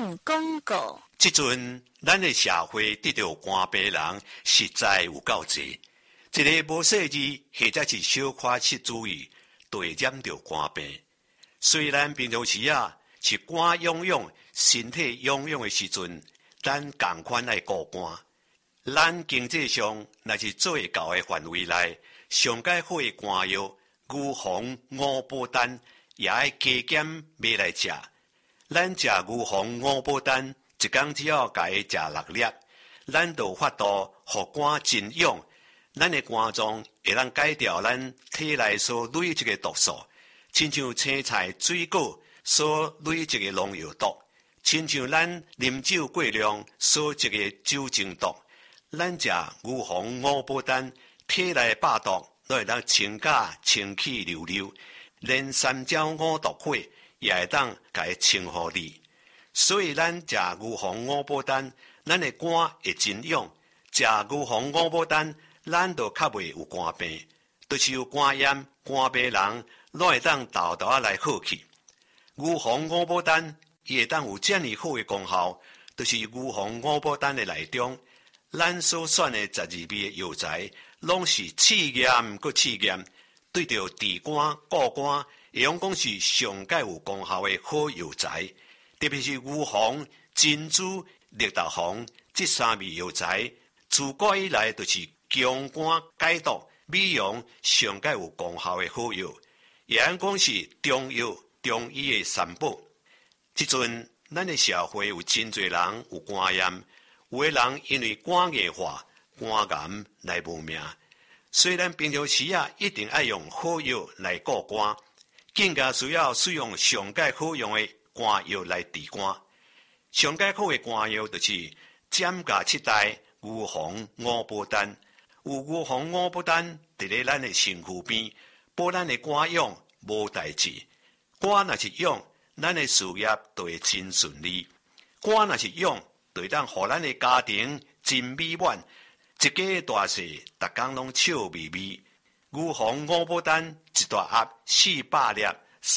性广告。 即阵，咱的社会得到肝病人实在有够济，一个无细致或者是小可失注意，就会染到肝病。虽然平常时是肝痒痒、身体痒痒的时阵，咱同款爱顾肝。咱经济上若是做会到的范围内，上解好的肝药，牛黄、五宝丹也爱加减买来食。咱食牛黄、五宝丹，一天只要甲伊食6粒，咱就有法度互肝真痒。咱的肝脏会当解掉咱体内所累积的毒素，亲像青菜、水果所累积的农药毒，亲像咱啉酒过量所积的酒精毒。咱食牛黄、五宝丹，体内百毒都会当清假清气溜溜，连三焦五毒火也会当甲伊清互你。所以咱食牛黄、五宝丹，咱的肝会真痒。食牛黄、五宝丹，咱就较袂有肝病，就是有肝炎、肝病人，拢会当豆豆来好去。牛黄、五宝丹伊会当有这么好的功效，就是牛黄、五宝丹的内中。咱所选的12味的药材，拢是试验佮试验，对着治肝、顾肝，会用讲是上界有功效的好药材。特别是牛黄、珍珠、绿豆黄这3味药材，自古以来就是强肝解毒、美容上界有功效的好药，也按讲是中药、中医的三宝。即阵，咱的社会有真侪人有肝炎。有的人因为肝硬化、肝癌来无命。虽然平常时一定要用好药来顾肝，更加需要使用上界好用的肝药来治肝。上界好的肝药就是giảm價7代牛黃五寶丹。有牛黃五寶丹伫咧咱的身躯邊，保咱的肝癢無代志。肝若是癢，咱的事業就會真順利。肝若是癢，就会当互咱的家庭真美满，一家大細，逐工拢笑眯眯。牛黃五寶丹一大盒400粒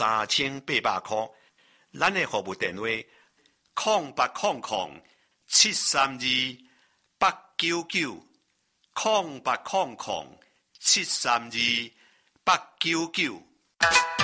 ，3800塊。咱的服務電話：0800-732-899，0800-732-899。